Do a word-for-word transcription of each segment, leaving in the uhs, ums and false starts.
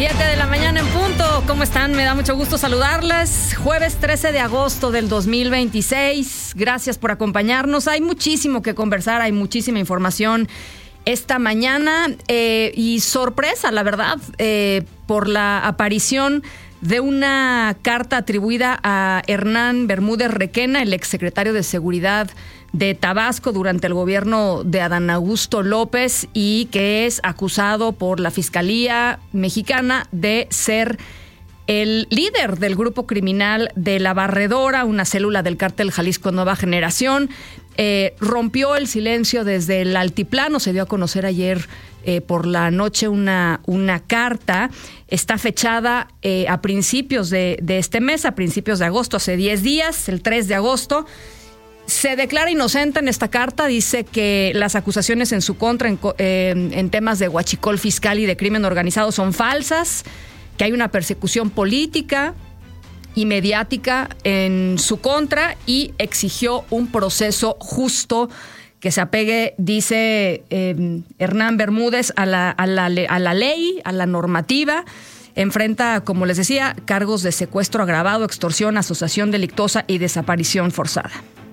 siete de la mañana en punto. ¿Cómo están? Me da mucho gusto saludarlas. Jueves trece de agosto del dos mil veintiséis. Gracias por acompañarnos. Hay muchísimo que conversar, hay muchísima información esta mañana eh, y sorpresa, la verdad, eh, por la aparición de una carta atribuida a Hernán Bermúdez Requena, el exsecretario de Seguridad de Tabasco durante el gobierno de Adán Augusto López, y que es acusado por la Fiscalía Mexicana de ser el líder del grupo criminal de La Barredora, una célula del cártel Jalisco Nueva Generación. Eh, rompió el silencio desde el altiplano. Se dio a conocer ayer eh, por la noche una, una carta. Está fechada eh, a principios de, de este mes, a principios de agosto, hace diez días, el tres de agosto. Se declara inocente en esta carta. Dice que las acusaciones en su contra en, eh, en temas de huachicol fiscal y de crimen organizado son falsas, que hay una persecución política y mediática en su contra, y exigió un proceso justo que se apegue, dice eh, Hernán Bermúdez, a la, a, la, a la ley, a la normativa. Enfrenta, como les decía, cargos de secuestro agravado, extorsión, asociación delictuosa y desaparición forzada.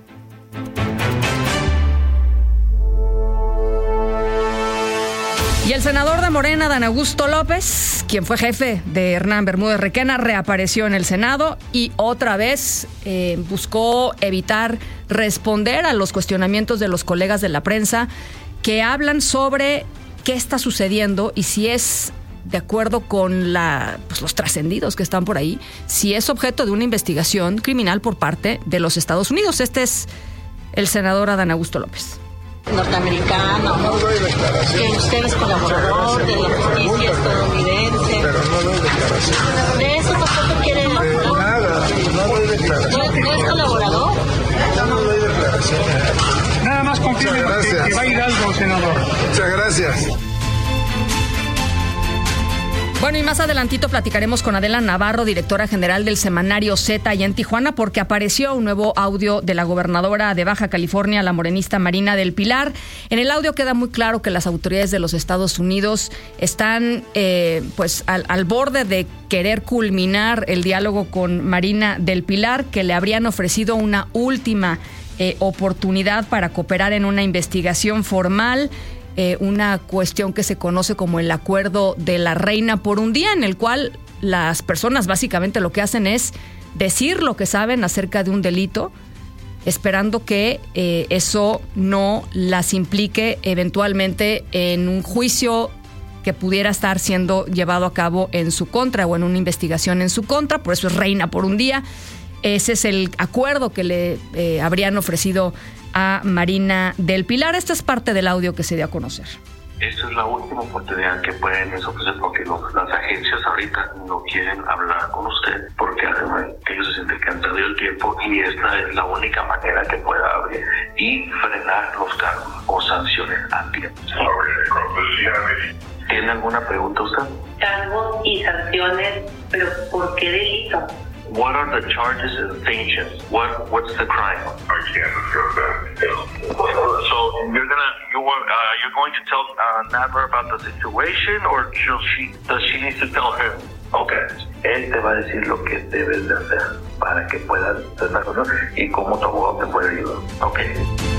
Y el senador de Morena, Adán Augusto López, quien fue jefe de Hernán Bermúdez Requena, reapareció en el Senado y otra vez eh, buscó evitar responder a los cuestionamientos de los colegas de la prensa que hablan sobre qué está sucediendo y si es, de acuerdo con la, pues, los trascendidos que están por ahí, si es objeto de una investigación criminal por parte de los Estados Unidos. Este es el senador Adán Augusto López. Norteamericano, no doy declaración. Que usted es colaborador de la justicia estadounidense. Pero no doy declaración. ¿De eso tampoco quiere elaborar? De nada, no doy declaración. ¿No, no es colaborador? Yo no doy declaración. Nada más confirme que, que va a ir algo, senador. Muchas gracias. Bueno, y más adelantito platicaremos con Adela Navarro, directora general del semanario Z allá en Tijuana, porque apareció un nuevo audio de la gobernadora de Baja California, la morenista Marina del Pilar. En el audio queda muy claro que las autoridades de los Estados Unidos están eh, pues al, al borde de querer culminar el diálogo con Marina del Pilar, que le habrían ofrecido una última eh, oportunidad para cooperar en una investigación formal. Eh, una cuestión que se conoce como el acuerdo de la reina por un día, en el cual las personas básicamente lo que hacen es decir lo que saben acerca de un delito, esperando que eh, eso no las implique eventualmente en un juicio que pudiera estar siendo llevado a cabo en su contra o en una investigación en su contra. Por eso es reina por un día. Ese es el acuerdo que le eh, habrían ofrecido a Marina del Pilar. Esta es parte del audio que se dio a conocer. Esta es la última oportunidad que pueden ofrecer, porque los, las agencias ahorita no quieren hablar con usted, porque además ellos se sienten que han perdido el tiempo, y esta es la única manera que pueda abrir y frenar los cargos o sanciones a tiempo. ¿Tiene alguna pregunta usted? Cargos y sanciones, pero ¿por qué delito? What are the charges and sanctions? What What's the crime? I can't discuss that. So you're gonna you want uh, you're going to tell uh, Navra about the situation, or shall she does she need to tell him? Okay. Él te va a decir lo que debes de hacer para que puedas hacer la cosa y cómo tu abogado te puede ayudar. Okay.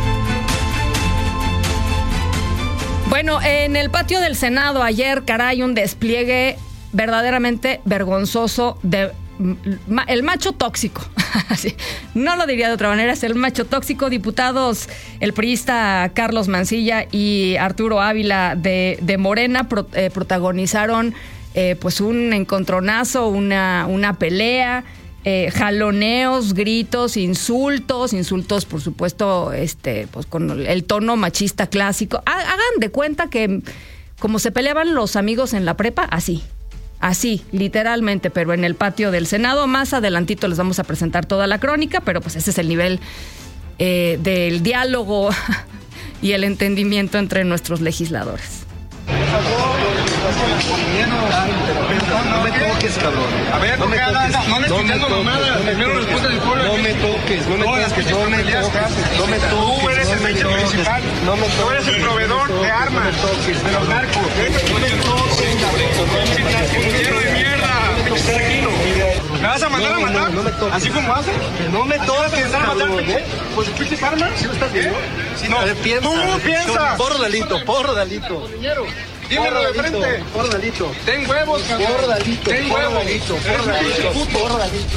Bueno, en el patio del Senado ayer, caray, un despliegue verdaderamente vergonzoso de el macho tóxico. No lo diría de otra manera, es el macho tóxico. Diputados, el priista Carlos Mancilla y Arturo Ávila de, de Morena pro, eh, protagonizaron eh, pues un encontronazo, una, una pelea, eh, jaloneos, gritos, insultos, insultos por supuesto este, pues con el tono machista clásico. Hagan de cuenta que como se peleaban los amigos en la prepa, así. Así, literalmente, pero en el patio del Senado. Más adelantito les vamos a presentar toda la crónica, pero pues ese es el nivel eh, del diálogo y el entendimiento entre nuestros legisladores. No me toques, cabrón. A ver, no me toques. No me toques. Primero respuesta del pueblo. No me toques, no me toques, no me toques. No me toques. Tú eres el medio principal. No me toques. Tú eres el proveedor de armas de los narcos. No me toques. toques. ¿Así como hace? Que no me toques, cabrón, ¿eh? Pues pinches armas. ¿Sí lo estás viendo? Sí, No, a ver, piensa. tú piensa. Por Dalito, por Dalito. Dímelo de frente. Por Dalito. Ten huevos, cabrón. Por Dalito, Ten por huevos. Dalito, Eres por un pinche Dalito, puto. por Dalito.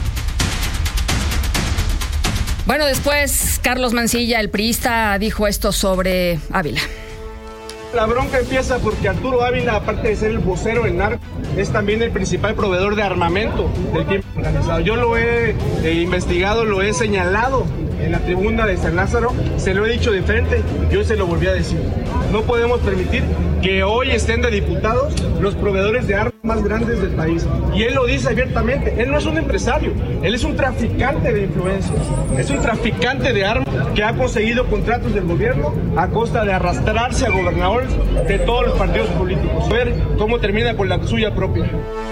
Bueno, después Carlos Mancilla, el priista, dijo esto sobre Ávila. La bronca empieza porque Arturo Ávila, aparte de ser el vocero del narco, es también el principal proveedor de armamento del crimen organizado. Yo lo he eh, investigado, lo he señalado en la tribuna de San Lázaro, se lo he dicho de frente, yo se lo volví a decir. No podemos permitir que hoy estén de diputados los proveedores de armas más grandes del país. Y él lo dice abiertamente, él no es un empresario, él es un traficante de influencias, es un traficante de armas que ha conseguido contratos del gobierno a costa de arrastrarse a gobernadores de todos los partidos políticos. A ver cómo termina con la suya propia.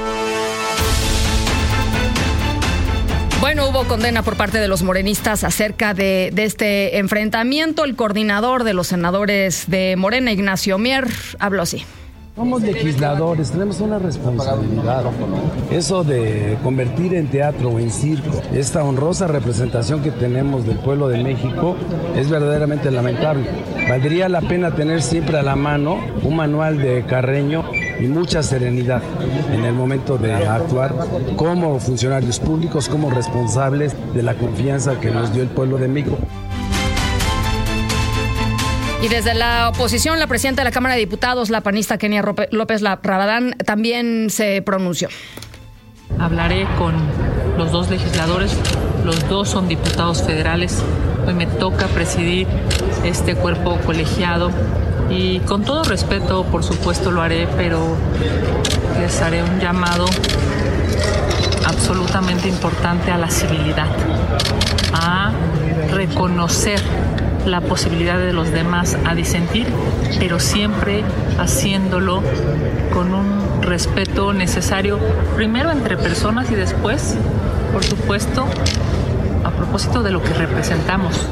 Bueno, hubo condena por parte de los morenistas acerca de, de este enfrentamiento. El coordinador de los senadores de Morena, Ignacio Mier, habló así. Somos legisladores, tenemos una responsabilidad. Eso de convertir en teatro o en circo esta honrosa representación que tenemos del pueblo de México es verdaderamente lamentable. Valdría la pena tener siempre a la mano un manual de Carreño y mucha serenidad en el momento de actuar como funcionarios públicos, como responsables de la confianza que nos dio el pueblo de México. Y desde la oposición, la presidenta de la Cámara de Diputados, la panista Kenia López Rabadán, también se pronunció. Hablaré con los dos legisladores, los dos son diputados federales. Hoy me toca presidir este cuerpo colegiado y con todo respeto, por supuesto, lo haré, pero les haré un llamado absolutamente importante a la civilidad, a reconocer la posibilidad de los demás a disentir, pero siempre haciéndolo con un respeto necesario, primero entre personas y después, por supuesto, a propósito de lo que representamos.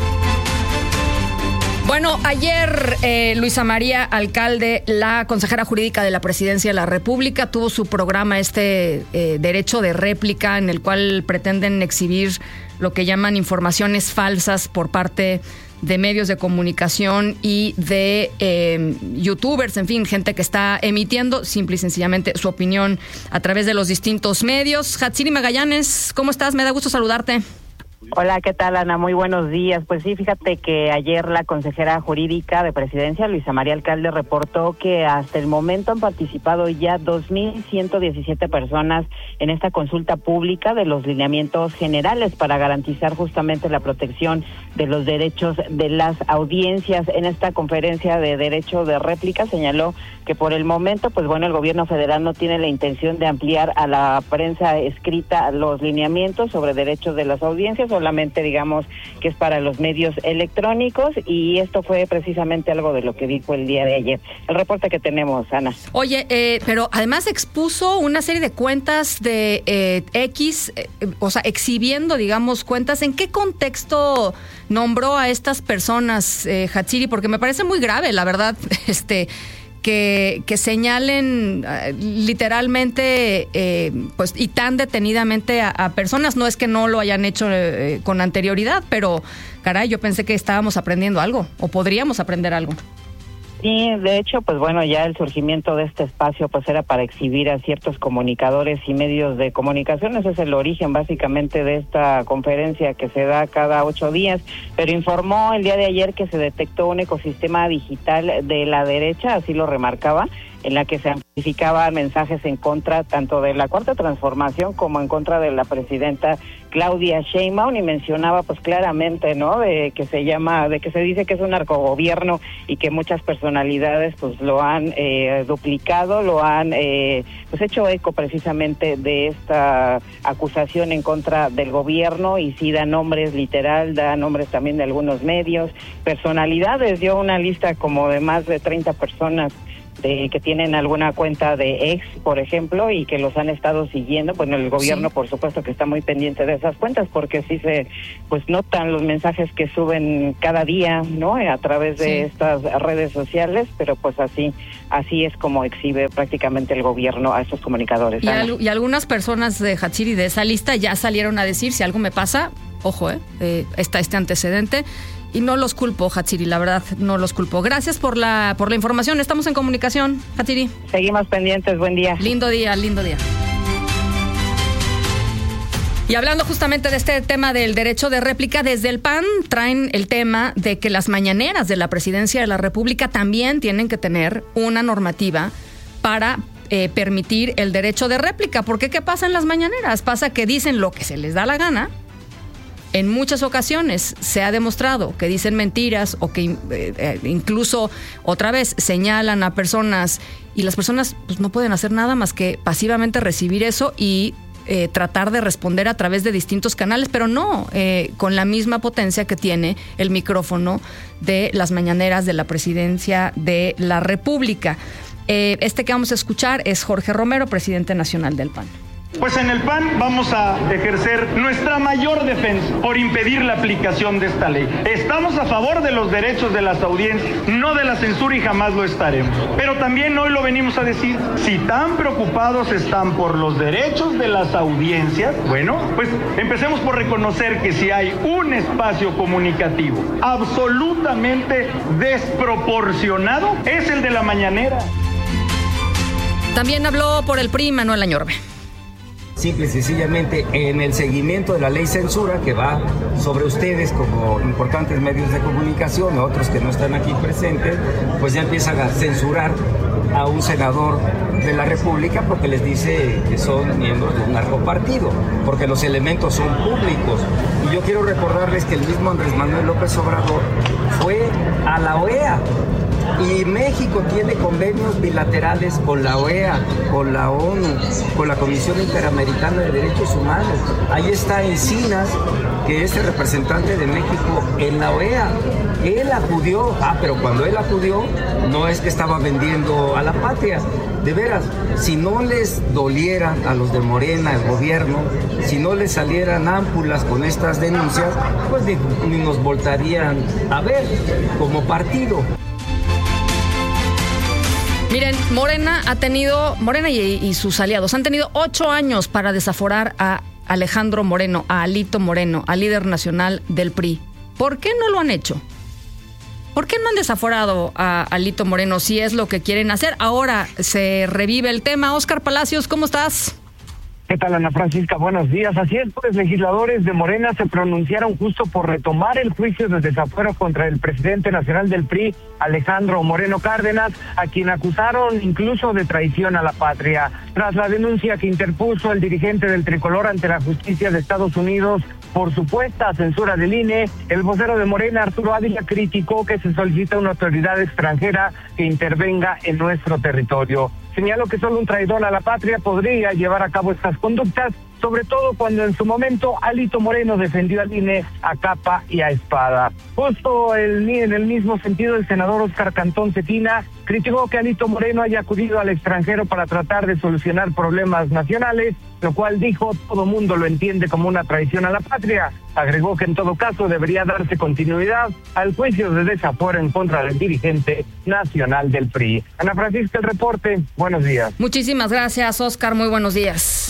Bueno, ayer eh, Luisa María Alcalde, la consejera jurídica de la Presidencia de la República, tuvo su programa este eh, derecho de réplica, en el cual pretenden exhibir lo que llaman informaciones falsas por parte de medios de comunicación y de eh, youtubers, en fin, gente que está emitiendo simple y sencillamente su opinión a través de los distintos medios. Hatsiri Magallanes, ¿cómo estás? Me da gusto saludarte. Hola, ¿qué tal, Ana? Muy buenos días. Pues sí, fíjate que ayer la consejera jurídica de Presidencia, Luisa María Alcalde, reportó que hasta el momento han participado ya dos mil ciento diecisiete personas en esta consulta pública de los lineamientos generales para garantizar justamente la protección de los derechos de las audiencias. En esta conferencia de derecho de réplica señaló que por el momento, pues bueno, el gobierno federal no tiene la intención de ampliar a la prensa escrita los lineamientos sobre derechos de las audiencias, solamente digamos que es para los medios electrónicos, y esto fue precisamente algo de lo que dijo el día de ayer. El reporte que tenemos, Ana. Oye, eh, pero además expuso una serie de cuentas de eh, X, eh, o sea, exhibiendo, digamos, cuentas. ¿En qué contexto nombró a estas personas, eh, Hatsiri? Porque me parece muy grave, la verdad, este... Que, que señalen uh, literalmente eh, pues y tan detenidamente a, a personas. No es que no lo hayan hecho eh, con anterioridad, pero caray, yo pensé que estábamos aprendiendo algo, o podríamos aprender algo. Sí, de hecho, pues bueno, ya el surgimiento de este espacio pues era para exhibir a ciertos comunicadores y medios de comunicación. Ese es el origen básicamente de esta conferencia que se da cada ocho días, pero informó el día de ayer que se detectó un ecosistema digital de la derecha, así lo remarcaba, en la que se amplificaban mensajes en contra tanto de la Cuarta Transformación como en contra de la presidenta Claudia Sheinbaum, y mencionaba pues claramente, ¿no?, de que se llama, de que se dice que es un narcogobierno y que muchas personalidades pues lo han eh, duplicado, lo han eh, pues hecho eco precisamente de esta acusación en contra del gobierno, y sí da nombres literal, da nombres también de algunos medios, personalidades, dio una lista como de más de treinta personas de que tienen alguna cuenta de ex, por ejemplo, y que los han estado siguiendo. Bueno, el gobierno, sí, por supuesto que está muy pendiente de esas cuentas, porque sí se pues notan los mensajes que suben cada día, ¿no? A través de, sí, estas redes sociales, pero pues así así es como exhibe prácticamente el gobierno a estos comunicadores. Y, al, y algunas personas de Hatsiri de esa lista ya salieron a decir, si algo me pasa, ojo, eh, eh está este antecedente. Y no los culpo, Hatsiri, la verdad, no los culpo. Gracias por la por la información. Estamos en comunicación, Hatsiri. Seguimos pendientes. Buen día. Lindo día, lindo día. Y hablando justamente de este tema del derecho de réplica, desde el P A N traen el tema de que las mañaneras de la Presidencia de la República también tienen que tener una normativa para eh, permitir el derecho de réplica. Porque ¿qué pasa en las mañaneras? Pasa que dicen lo que se les da la gana. En muchas ocasiones se ha demostrado que dicen mentiras o que eh, incluso otra vez señalan a personas y las personas pues, no pueden hacer nada más que pasivamente recibir eso y eh, tratar de responder a través de distintos canales, pero no eh, con la misma potencia que tiene el micrófono de las mañaneras de la Presidencia de la República. Eh, este que vamos a escuchar es Jorge Romero, presidente nacional del P A N. Pues en el P A N vamos a ejercer nuestra mayor defensa por impedir la aplicación de esta ley. Estamos a favor de los derechos de las audiencias, no de la censura y jamás lo estaremos. Pero también hoy lo venimos a decir, si tan preocupados están por los derechos de las audiencias, bueno, pues empecemos por reconocer que si hay un espacio comunicativo absolutamente desproporcionado, es el de la mañanera. También habló por el P R I Manuel Añorbe. Simple y sencillamente en el seguimiento de la ley censura que va sobre ustedes como importantes medios de comunicación, otros que no están aquí presentes, pues ya empiezan a censurar a un senador de la República porque les dice que son miembros de un narcopartido, porque los elementos son públicos. Y yo quiero recordarles que el mismo Andrés Manuel López Obrador fue a la O E A. Y México tiene convenios bilaterales con la O E A, con la ONU, con la Comisión Interamericana de Derechos Humanos. Ahí está Encinas, que es el representante de México en la O E A. Él acudió, ah, pero cuando él acudió, no es que estaba vendiendo a la patria. De veras, si no les doliera a los de Morena, el gobierno, si no les salieran ámpulas con estas denuncias, pues ni, ni nos voltarían a ver como partido. Miren, Morena ha tenido, Morena y, y sus aliados han tenido ocho años para desaforar a Alejandro Moreno, a Alito Moreno, al líder nacional del P R I. ¿Por qué no lo han hecho? ¿Por qué no han desaforado a Alito Moreno si es lo que quieren hacer? Ahora se revive el tema. Óscar Palacios, ¿cómo estás? ¿Qué tal, Ana Francisca? Buenos días. Así es, pues legisladores de Morena se pronunciaron justo por retomar el juicio de desafuero contra el presidente nacional del P R I, Alejandro Moreno Cárdenas, a quien acusaron incluso de traición a la patria. Tras la denuncia que interpuso el dirigente del tricolor ante la justicia de Estados Unidos por supuesta censura del I N E, el vocero de Morena, Arturo Ávila, criticó que se solicita una autoridad extranjera que intervenga en nuestro territorio. Señaló que solo un traidor a la patria podría llevar a cabo estas conductas, sobre todo cuando en su momento Alito Moreno defendió al I N E a capa y a espada. Justo el, en el mismo sentido, el senador Óscar Cantón Cetina criticó que Alito Moreno haya acudido al extranjero para tratar de solucionar problemas nacionales, lo cual dijo todo mundo lo entiende como una traición a la patria. Agregó que en todo caso debería darse continuidad al juicio de desafuero en contra del dirigente nacional del P R I. Ana Francisca, el reporte. Buenos días. Muchísimas gracias, Óscar. Muy buenos días.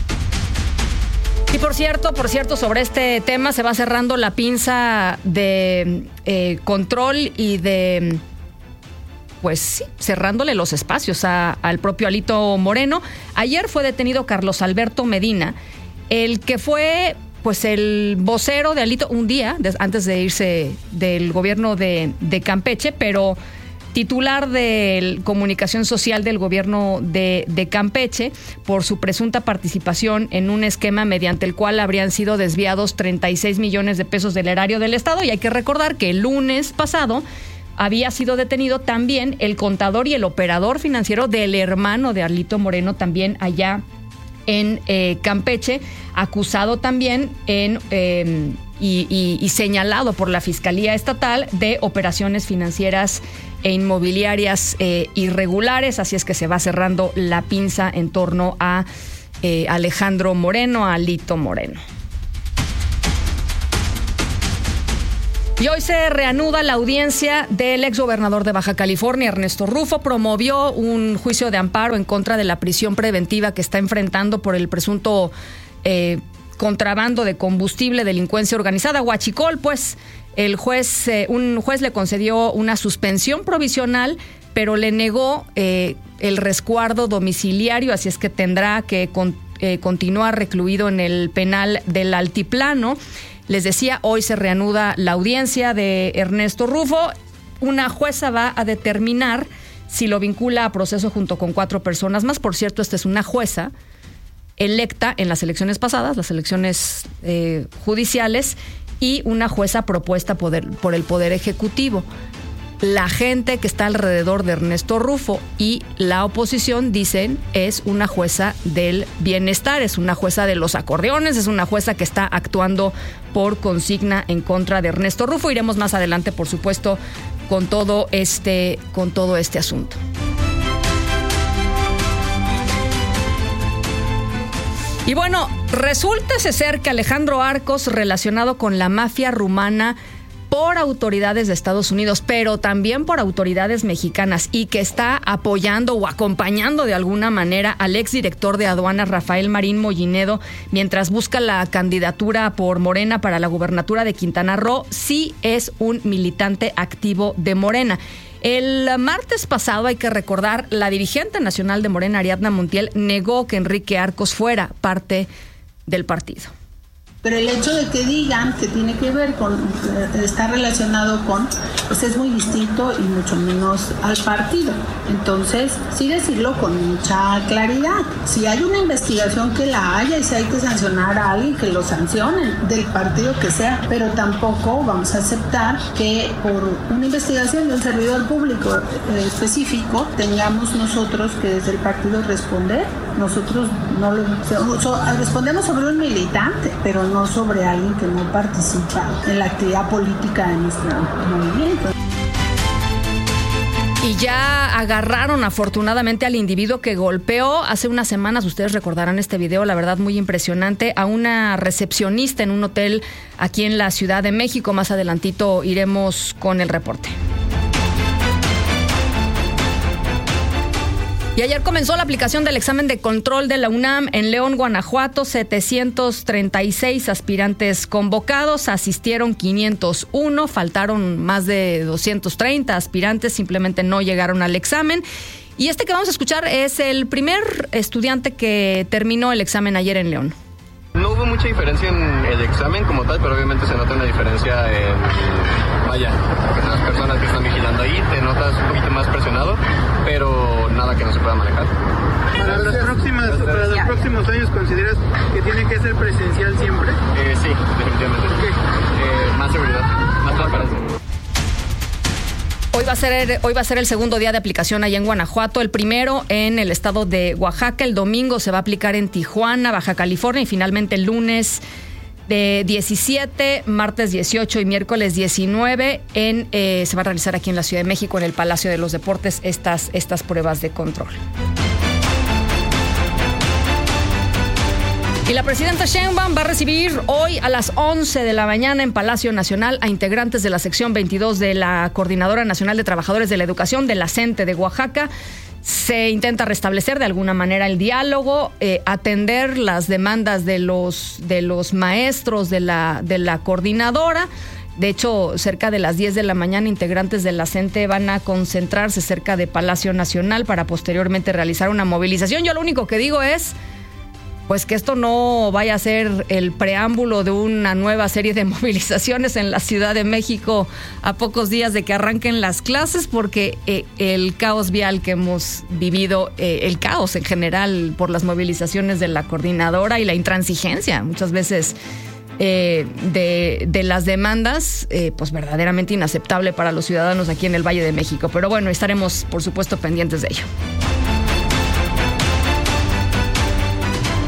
Y por cierto, por cierto, sobre este tema se va cerrando la pinza de eh, control y de, pues sí, cerrándole los espacios a, al propio Alito Moreno. Ayer fue detenido Carlos Alberto Medina, el que fue pues el vocero de Alito un día de, antes de irse del gobierno de, de Campeche, pero titular de comunicación social del gobierno de, de Campeche por su presunta participación en un esquema mediante el cual habrían sido desviados treinta y seis millones de pesos del erario del Estado. Y hay que recordar que el lunes pasado había sido detenido también el contador y el operador financiero del hermano de Alito Moreno, también allá en eh, Campeche, acusado también en eh, y, y, y señalado por la Fiscalía Estatal de operaciones financieras e inmobiliarias eh, irregulares, así es que se va cerrando la pinza en torno a eh, Alejandro Moreno, a Alito Moreno. Y hoy se reanuda la audiencia del exgobernador de Baja California, Ernesto Rufo. Promovió un juicio de amparo en contra de la prisión preventiva que está enfrentando por el presunto eh, contrabando de combustible, delincuencia organizada, huachicol. Pues el juez, eh, un juez le concedió una suspensión provisional, pero le negó eh, el resguardo domiciliario, así es que tendrá que con, eh, continuar recluido en el penal del Altiplano. Les decía, hoy se reanuda la audiencia de Ernesto Rufo. Una jueza va a determinar si lo vincula a proceso junto con cuatro personas más. Por cierto, esta es una jueza electa en las elecciones pasadas, las elecciones eh, judiciales, y una jueza propuesta poder, por el Poder Ejecutivo. La gente que está alrededor de Ernesto Rufo y la oposición dicen es una jueza del bienestar, es una jueza de los acordeones, es una jueza que está actuando por consigna en contra de Ernesto Rufo. Iremos más adelante, por supuesto, con todo este, con todo este asunto. Y bueno, resulta ser que Alejandro Arcos, relacionado con la mafia rumana por autoridades de Estados Unidos, pero también por autoridades mexicanas, y que está apoyando o acompañando de alguna manera al exdirector de aduanas, Rafael Marín Mollinedo, mientras busca la candidatura por Morena para la gubernatura de Quintana Roo, sí es un militante activo de Morena. El martes pasado, hay que recordar, la dirigente nacional de Morena, Ariadna Montiel, negó que Enrique Arcos fuera parte del partido. Pero el hecho de que digan que tiene que ver con, está relacionado con, pues es muy distinto y mucho menos al partido. Entonces, sí decirlo con mucha claridad. Si hay una investigación, que la haya, y si hay que sancionar a alguien, que lo sancionen, del partido que sea. Pero tampoco vamos a aceptar que por una investigación de un servidor público eh, específico tengamos nosotros que desde el partido responder. Nosotros no lo, so, respondemos sobre un militante, pero no sobre alguien que no participa en la actividad política de nuestro movimiento. Y ya agarraron afortunadamente al individuo que golpeó hace unas semanas, ustedes recordarán este video, la verdad muy impresionante, a una recepcionista en un hotel aquí en la Ciudad de México. Más adelantito iremos con el reporte. Y ayer comenzó la aplicación del examen de control de la UNAM en León, Guanajuato. setecientos treinta y seis aspirantes convocados, asistieron quinientos uno, faltaron más de doscientos treinta aspirantes, simplemente no llegaron al examen. Y este que vamos a escuchar es el primer estudiante que terminó el examen ayer en León. No hubo mucha diferencia en el examen como tal, pero obviamente se nota una diferencia en, vaya, las personas que están vigilando ahí, te notas un poquito más presionado, pero nada que no se pueda manejar. Para las próximas, para los próximos años, ¿consideras que tiene que ser presencial siempre? Eh, sí, definitivamente. ¿Por qué? Eh, más seguridad, más transparencia. Hoy va a ser, hoy va a ser el segundo día de aplicación allá en Guanajuato, el primero en el estado de Oaxaca, el domingo se va a aplicar en Tijuana, Baja California, y finalmente el lunes de diecisiete, martes dieciocho y miércoles diecinueve en, eh, se va a realizar aquí en la Ciudad de México, en el Palacio de los Deportes, estas, estas pruebas de control. Y la presidenta Sheinbaum va a recibir hoy a las once de la mañana en Palacio Nacional a integrantes de la sección veintidós de la Coordinadora Nacional de Trabajadores de la Educación de la CENTE de Oaxaca. Se intenta restablecer de alguna manera el diálogo, eh, atender las demandas de los, de los maestros de la, de la coordinadora. De hecho, cerca de las diez de la mañana, integrantes de la CENTE van a concentrarse cerca de Palacio Nacional para posteriormente realizar una movilización. Yo lo único que digo es pues que esto no vaya a ser el preámbulo de una nueva serie de movilizaciones en la Ciudad de México a pocos días de que arranquen las clases, porque eh, el caos vial que hemos vivido, eh, el caos en general por las movilizaciones de la coordinadora y la intransigencia muchas veces eh, de, de las demandas, eh, pues verdaderamente inaceptable para los ciudadanos aquí en el Valle de México. Pero bueno, estaremos por supuesto pendientes de ello.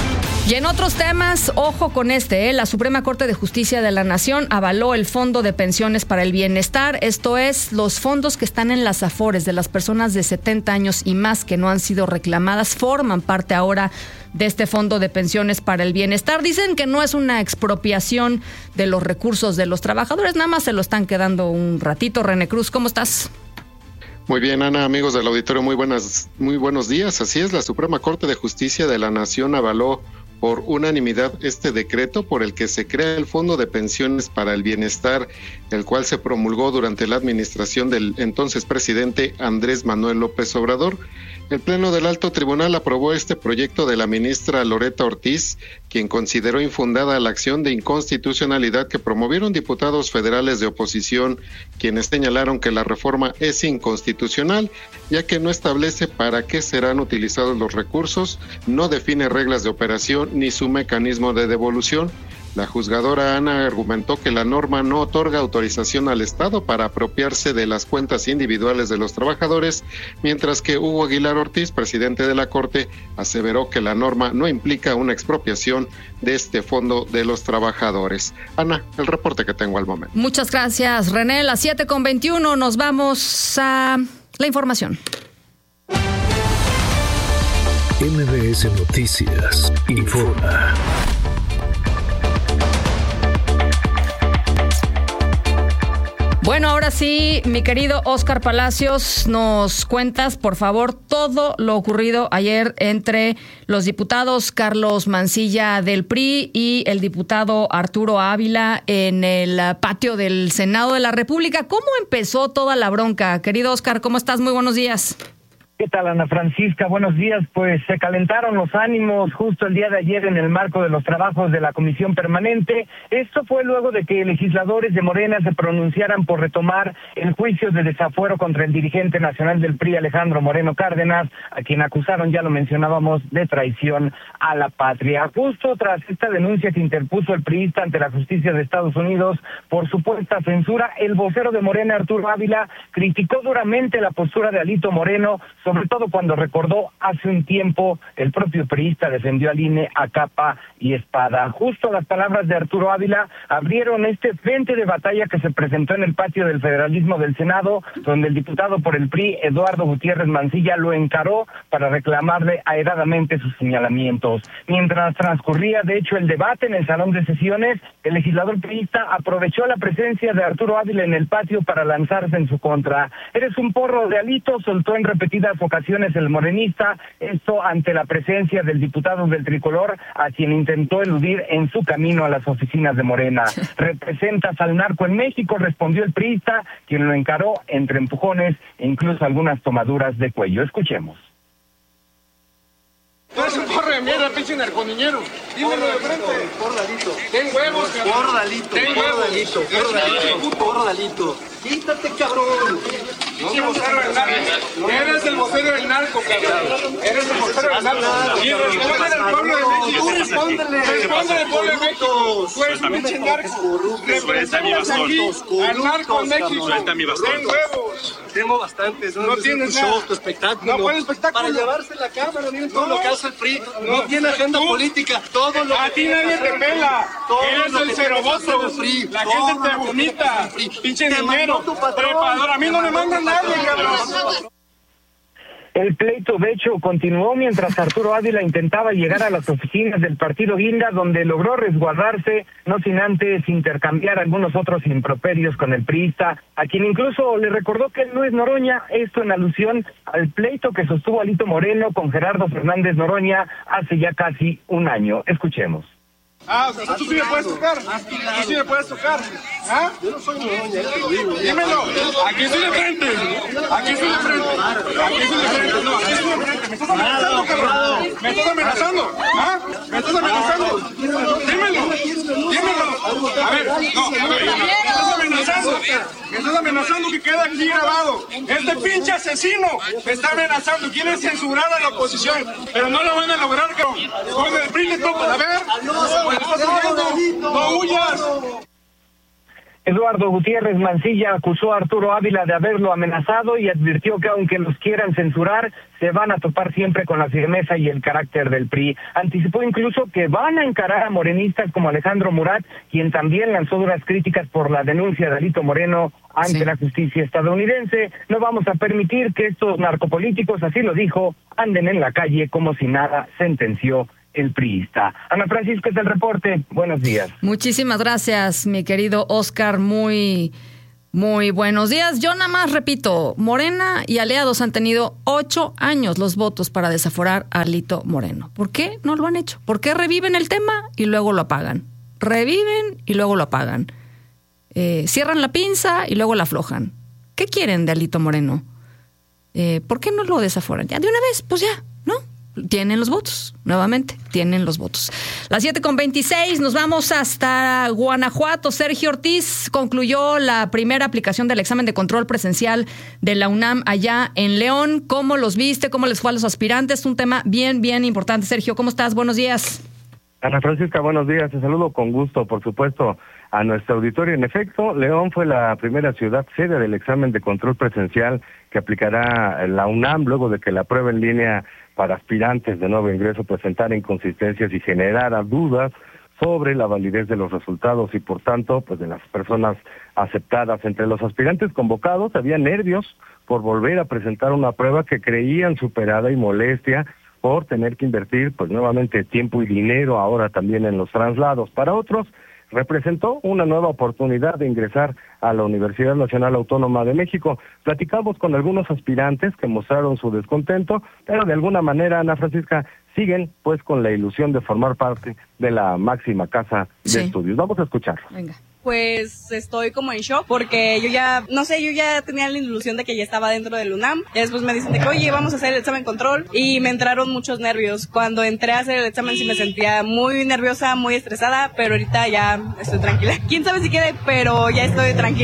Y en otros temas, ojo con este, ¿eh? La Suprema Corte de Justicia de la Nación avaló el Fondo de Pensiones para el Bienestar, esto es, los fondos que están en las afores de las personas de setenta años y más que no han sido reclamadas, forman parte ahora de este Fondo de Pensiones para el Bienestar. Dicen que no es una expropiación de los recursos de los trabajadores, nada más se lo están quedando un ratito. René Cruz, ¿cómo estás? Muy bien, Ana, amigos del auditorio, muy buenas, muy buenos días. Así es, la Suprema Corte de Justicia de la Nación avaló por unanimidad este decreto por el que se crea el Fondo de Pensiones para el Bienestar, el cual se promulgó durante la administración del entonces presidente Andrés Manuel López Obrador. El Pleno del Alto Tribunal aprobó este proyecto de la ministra Loretta Ortiz, quien consideró infundada la acción de inconstitucionalidad que promovieron diputados federales de oposición, quienes señalaron que la reforma es inconstitucional, ya que no establece para qué serán utilizados los recursos, no define reglas de operación ni su mecanismo de devolución. La juzgadora Ana argumentó que la norma no otorga autorización al Estado para apropiarse de las cuentas individuales de los trabajadores, mientras que Hugo Aguilar Ortiz, presidente de la Corte, aseveró que la norma no implica una expropiación de este fondo de los trabajadores. Ana, el reporte que tengo al momento. Muchas gracias, René. Las siete con veintiuno, nos vamos a la información. M B S Noticias informa. Bueno, ahora sí, mi querido Óscar Palacios, nos cuentas, por favor, todo lo ocurrido ayer entre los diputados Carlos Mancilla del P R I y el diputado Arturo Ávila en el patio del Senado de la República. ¿Cómo empezó toda la bronca? Querido Óscar, ¿cómo estás? Muy buenos días. ¿Qué tal, Ana Francisca? Buenos días. Pues se calentaron los ánimos justo el día de ayer en el marco de los trabajos de la Comisión Permanente. Esto fue luego de que legisladores de Morena se pronunciaran por retomar el juicio de desafuero contra el dirigente nacional del P R I, Alejandro Moreno Cárdenas, a quien acusaron, ya lo mencionábamos, de traición a la patria. Justo tras esta denuncia que interpuso el priista ante la justicia de Estados Unidos por supuesta censura, el vocero de Morena, Arturo Ávila, criticó duramente la postura de Alito Moreno, sobre todo cuando recordó hace un tiempo el propio priista defendió al I N E a capa y espada. Justo las palabras de Arturo Ávila abrieron este frente de batalla que se presentó en el patio del Federalismo del Senado, donde el diputado por el P R I, Eduardo Gutiérrez Mancilla, lo encaró para reclamarle airadamente sus señalamientos. Mientras transcurría, de hecho, el debate en el salón de sesiones, el legislador priista aprovechó la presencia de Arturo Ávila en el patio para lanzarse en su contra. Eres un porro de Alito, soltó en repetidas ocasiones el morenista, esto ante la presencia del diputado del Tricolor, a quien intentó eludir en su camino a las oficinas de Morena. ¿Representas al narco en México?, respondió el priista, quien lo encaró entre empujones e incluso algunas tomaduras de cuello. Escuchemos. Tú eres un porro de mierda, pinche narconiñero. Dímelo de frente. Bordalito. Ten huevos, cabrón. Bordalito. Ten huevos. Bordalito. Bordalito. Quítate, cabrón. Pinche vocero del narco. Eres el vocero del narco, cabrón. Eres el vocero del narco. Y responde al pueblo de México. Tú respóndele. Responde al pueblo de México. Tú eres un pinche narco. Representas aquí al narco en México. Ten huevos. Tengo bastantes. No tienes tu show, tu espectáculo. No, ¿cuál espectáculo? Para llevarse la cámara, miren todo lo que hace el P R I. No tiene agenda política. Todo lo a ti nadie te pela. Eres el ceroboso. La gente te vomita. Pinche dinero. Trepador. A mí no me mandan nadie, cabrón. El pleito, de hecho, continuó mientras Arturo Ávila intentaba llegar a las oficinas del partido Guinda, donde logró resguardarse, no sin antes intercambiar algunos otros improperios con el priista, a quien incluso le recordó que él no es Noroña, esto en alusión al pleito que sostuvo Alito Moreno con Gerardo Fernández Noroña hace ya casi un año. Escuchemos. Ah, o sea, tú sí me puedes tocar. Tú sí me puedes tocar. ¿Ah? Yo no soy Noroña, ya te lo digo. Dímelo. Aquí estoy de frente. Aquí estoy de frente. Aquí estoy de frente. No, aquí estoy de frente. Me estás amenazando, cabrón. Me estás amenazando. ¿Ah? Me estás amenazando. Dímelo. Dímelo. A ver, no, a ver. Me estás amenazando. Me estás amenazando que queda aquí grabado. Este pinche asesino me está amenazando. Quiere censurar a la oposición. Pero no lo van a lograr, cabrón. Con el P R I le toca. A ver. No huyas. Eduardo Gutiérrez Mancilla acusó a Arturo Ávila de haberlo amenazado y advirtió que aunque los quieran censurar, se van a topar siempre con la firmeza y el carácter del P R I. Anticipó incluso que van a encarar a morenistas como Alejandro Murat, quien también lanzó duras críticas por la denuncia de Alito Moreno ante sí. la justicia estadounidense. No vamos a permitir que estos narcopolíticos, así lo dijo, anden en la calle como si nada, sentenció el priista. Ana Francisca, es el reporte. Buenos días. Muchísimas gracias, mi querido Oscar. Muy, muy buenos días. Yo nada más repito, Morena y aliados han tenido ocho años los votos para desaforar a Alito Moreno. ¿Por qué no lo han hecho? ¿Por qué reviven el tema y luego lo apagan? Reviven y luego lo apagan. Eh, cierran la pinza y luego la aflojan. ¿Qué quieren de Alito Moreno? Eh, ¿Por qué no lo desaforan? Ya de una vez, pues ya, ¿no? Tienen los votos, nuevamente, tienen los votos. Las siete con veintiséis, nos vamos hasta Guanajuato. Sergio Ortiz concluyó la primera aplicación del examen de control presencial de la UNAM allá en León. ¿Cómo los viste? ¿Cómo les fue a los aspirantes? Un tema bien, bien importante. Sergio, ¿cómo estás? Buenos días. Ana Francisca, buenos días. Te saludo con gusto, por supuesto, a nuestro auditorio. En efecto, León fue la primera ciudad sede del examen de control presencial que aplicará la UNAM luego de que la prueba en línea para aspirantes de nuevo ingreso presentara inconsistencias y generara dudas sobre la validez de los resultados y, por tanto, pues de las personas aceptadas. Entre los aspirantes convocados había nervios por volver a presentar una prueba que creían superada y molestia por tener que invertir pues nuevamente tiempo y dinero ahora también en los traslados. Para otros representó una nueva oportunidad de ingresar a la Universidad Nacional Autónoma de México. Platicamos con algunos aspirantes que mostraron su descontento, pero de alguna manera, Ana Francisca, siguen pues con la ilusión de formar parte de la máxima casa de sí. estudios. Vamos a escucharlo. Venga. Pues estoy como en shock porque yo ya, no sé, yo ya tenía la ilusión de que ya estaba dentro del UNAM. Y después me dicen de que, oye, vamos a hacer el examen control y me entraron muchos nervios. Cuando entré a hacer el examen sí me sentía muy nerviosa, muy estresada, pero ahorita ya estoy tranquila. Quién sabe si quede, pero ya estoy tranquila.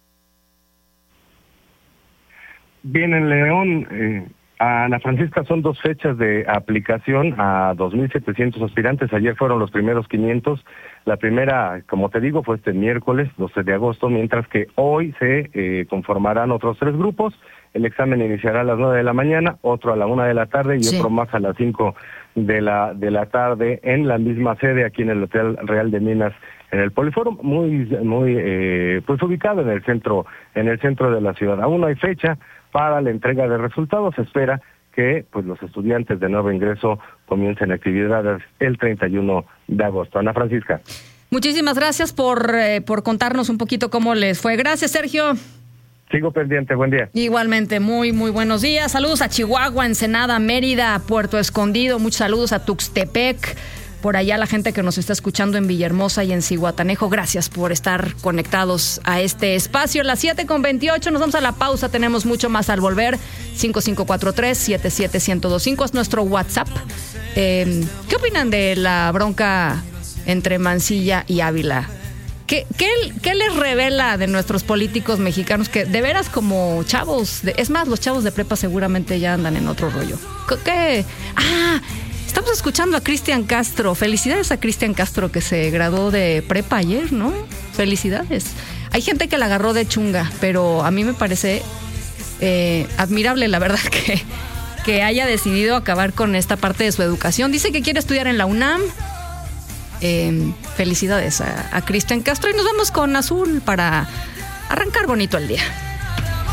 Bien, en León, eh, Ana Francisca, son dos fechas de aplicación a dos mil setecientos aspirantes. Ayer fueron los primeros quinientos. La primera, como te digo, fue este miércoles, doce de agosto, mientras que hoy se eh, conformarán otros tres grupos. El examen iniciará a las nueve de la mañana, otro a la una de la tarde y sí. otro más a las cinco de la de la tarde en la misma sede aquí en el Hotel Real de Minas, en el Poliforum, muy muy eh, pues ubicado en el centro en el centro de la ciudad. Aún no hay fecha para la entrega de resultados. Se espera que pues los estudiantes de nuevo ingreso comiencen actividades el treinta y uno de agosto. Ana Francisca. Muchísimas gracias por, eh, por contarnos un poquito cómo les fue. Gracias, Sergio. Sigo pendiente, buen día. Igualmente, muy, muy buenos días. Saludos a Chihuahua, Ensenada, Mérida, Puerto Escondido. Muchos saludos a Tuxtepec. Por allá la gente que nos está escuchando en Villahermosa y en Zihuatanejo, gracias por estar conectados a este espacio. Las siete con veintiocho, nos vamos a la pausa, tenemos mucho más al volver. cinco cinco cuatro tres, siete siete uno cero dos cinco es nuestro WhatsApp. Eh, ¿Qué opinan de la bronca entre Mancilla y Ávila? ¿Qué, qué, ¿Qué les revela de nuestros políticos mexicanos que de veras como chavos, de, es más, los chavos de prepa seguramente ya andan en otro rollo? ¿Qué? Ah... Estamos escuchando a Cristian Castro. Felicidades a Cristian Castro que se graduó de prepa ayer, ¿no? Felicidades. Hay gente que la agarró de chunga, pero a mí me parece eh, admirable, la verdad, que, que haya decidido acabar con esta parte de su educación. Dice que quiere estudiar en la UNAM. Eh, felicidades a, a Cristian Castro y nos vamos con Azul para arrancar bonito el día.